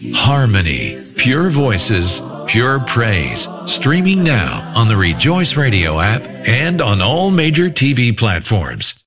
Harmony, pure voices, pure praise. Streaming now on the Rejoice Radio app and on all major TV platforms.